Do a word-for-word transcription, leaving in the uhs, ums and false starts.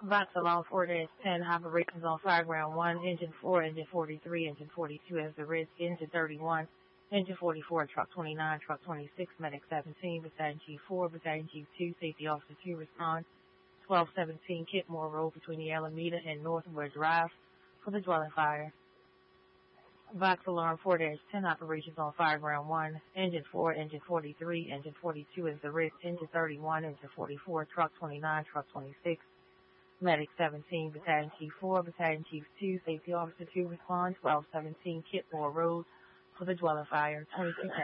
Box Alarm four dash ten, operations on Fireground one, Engine four, Engine forty-three, Engine forty-two as the risk, Engine thirty-one, Engine forty-four, Truck twenty-nine, Truck twenty-six, Medic seventeen, Battalion Chief four, Battalion Chief two, Safety Officer two respond, twelve seventeen Kitmore Road between the Alameda and Northwood Drive for the dwelling fire. Box Alarm four dash ten, operations on Fireground one, Engine four, Engine forty-three, Engine forty-two as the risk, Engine thirty-one, Engine forty-four, Truck twenty-nine, Truck twenty-six, Medic seventeen, Battalion Chief four, Battalion Chief two, Safety Officer two respond, twelve seventeen Kitmore Road for the dwelling fire, twenty-two